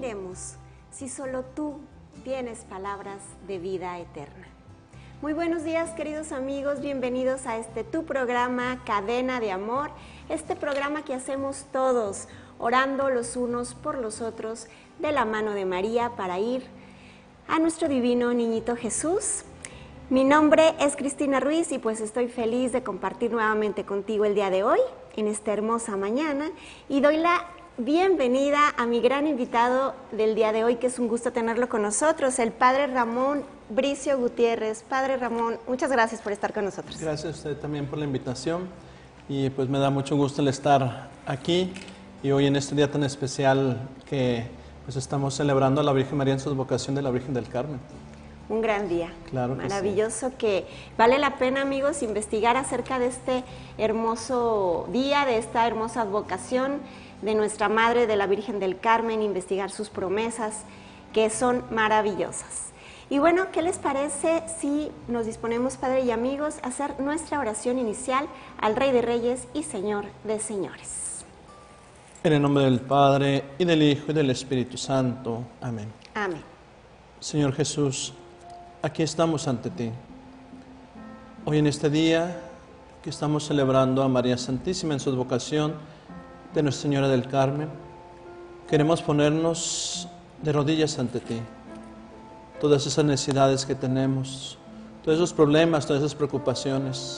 iremos si solo tú tienes palabras de vida eterna? Muy buenos días, queridos amigos, bienvenidos a tu programa Cadena de Amor, este programa que hacemos todos, orando los unos por los otros, de la mano de María para ir a nuestro divino niñito Jesús. Mi nombre es Cristina Ruiz y pues estoy feliz de compartir nuevamente contigo el día de hoy, en esta hermosa mañana, y doy la bienvenida a mi gran invitado del día de hoy, que es un gusto tenerlo con nosotros, el Padre Ramón Bricio Gutiérrez. Padre Ramón, muchas gracias por estar con nosotros. Gracias a usted también por la invitación y pues me da mucho gusto el estar aquí y hoy en este día tan especial que pues estamos celebrando a la Virgen María en su advocación de la Virgen del Carmen. Un gran día, claro que maravilloso, sí. Que vale la pena, amigos, investigar acerca de este hermoso día, de esta hermosa advocación de nuestra Madre de la Virgen del Carmen, investigar sus promesas que son maravillosas. Y bueno, ¿qué les parece si nos disponemos, Padre y amigos, a hacer nuestra oración inicial al Rey de Reyes y Señor de Señores? En el nombre del Padre, y del Hijo, y del Espíritu Santo. Amén. Amén. Señor Jesús, aquí estamos ante ti. Hoy en este día que estamos celebrando a María Santísima en su advocación de Nuestra Señora del Carmen, queremos ponernos de rodillas ante ti. Todas esas necesidades que tenemos, todos esos problemas, todas esas preocupaciones,